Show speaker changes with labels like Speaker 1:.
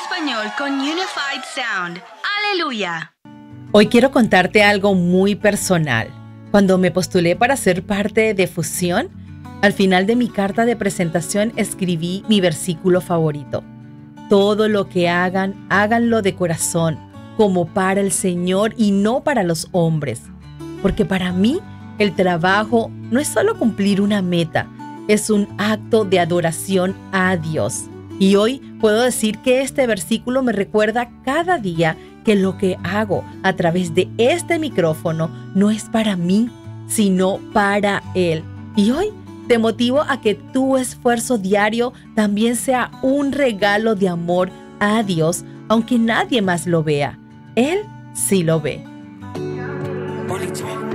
Speaker 1: español con Unified Sound. ¡Aleluya!
Speaker 2: Hoy quiero contarte algo muy personal. Cuando me postulé para ser parte de Fusión, al final de mi carta de presentación escribí mi versículo favorito. Todo lo que hagan, háganlo de corazón, como para el Señor y no para los hombres. Porque para mí, el trabajo no es solo cumplir una meta, es un acto de adoración a Dios. Y hoy puedo decir que este versículo me recuerda cada día que lo que hago a través de este micrófono no es para mí, sino para Él. Y hoy te motivo a que tu esfuerzo diario también sea un regalo de amor a Dios, aunque nadie más lo vea. Él sí lo ve.